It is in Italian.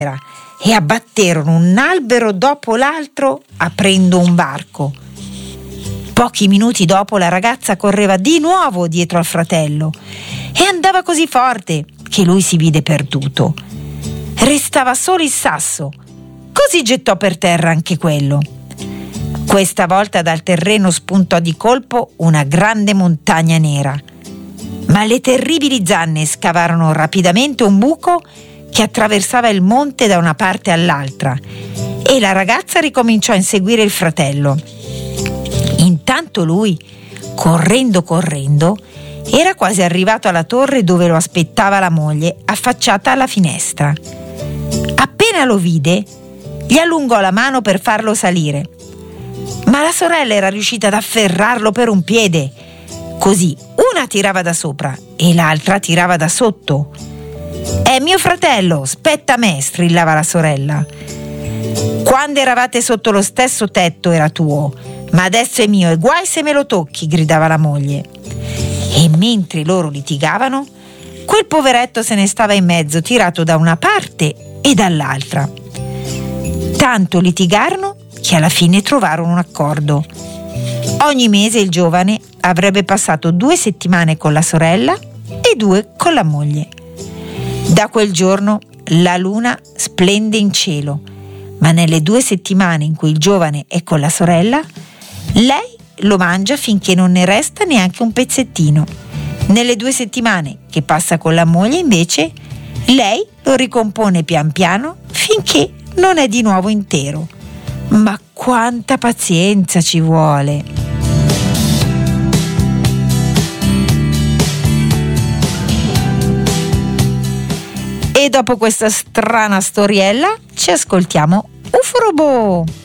e abbatterono un albero dopo l'altro aprendo un varco. Pochi minuti dopo la ragazza correva di nuovo dietro al fratello e andava così forte che lui si vide perduto. Restava solo il sasso, così gettò per terra anche quello. Questa volta dal terreno spuntò di colpo una grande montagna nera, ma le terribili zanne scavarono rapidamente un buco che attraversava il monte da una parte all'altra e la ragazza ricominciò a inseguire il fratello. Intanto lui, correndo, era quasi arrivato alla torre dove lo aspettava la moglie, affacciata alla finestra. Appena lo vide, gli allungò la mano per farlo salire, ma la sorella era riuscita ad afferrarlo per un piede. Così una tirava da sopra e l'altra tirava da sotto. «È mio fratello, spetta a me», strillava la sorella. «Quando eravate sotto lo stesso tetto era tuo, ma adesso è mio e guai se me lo tocchi», gridava la moglie. E mentre loro litigavano, quel poveretto se ne stava in mezzo, tirato da una parte e dall'altra. Tanto litigarono che alla fine trovarono un accordo. Ogni mese il giovane avrebbe passato 2 settimane con la sorella e 2 con la moglie. Da quel giorno la luna splende in cielo, ma nelle 2 settimane in cui il giovane è con la sorella, lei lo mangia finché non ne resta neanche un pezzettino. Nelle 2 settimane che passa con la moglie, invece, lei lo ricompone pian piano finché non è di nuovo intero. Ma quanta pazienza ci vuole! E dopo questa strana storiella ci ascoltiamo UFO Robot!